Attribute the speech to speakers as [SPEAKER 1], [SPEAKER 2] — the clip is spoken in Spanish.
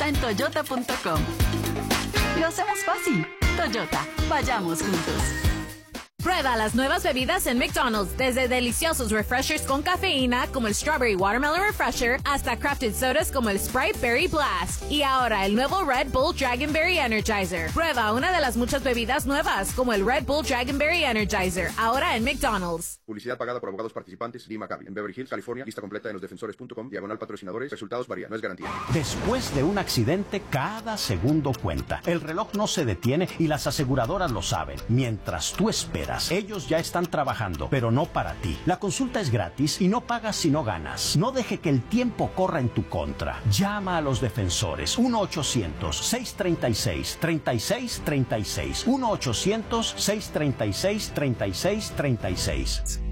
[SPEAKER 1] está en toyota.com. Lo hacemos fácil. Toyota, vayamos juntos.
[SPEAKER 2] Prueba las nuevas bebidas en McDonald's, desde deliciosos refreshers con cafeína como el Strawberry Watermelon Refresher hasta crafted sodas como el Sprite Berry Blast. Y ahora el nuevo Red Bull Dragonberry Energizer. Prueba una de las muchas bebidas nuevas como el Red Bull Dragonberry Energizer, ahora en McDonald's.
[SPEAKER 3] Publicidad pagada por abogados participantes. Lee Maccabi, en Beverly Hills, California. Lista completa en losdefensores.com. /patrocinadores. Resultados varían. No es garantía.
[SPEAKER 4] Después de un accidente, cada segundo cuenta. El reloj no se detiene y las aseguradoras lo saben. Mientras tú esperas, ellos ya están trabajando, pero no para ti. La consulta es gratis y no pagas si no ganas. No deje que el tiempo corra en tu contra. Llama a los defensores. 1-800-636-3636. 1-800-636-3636.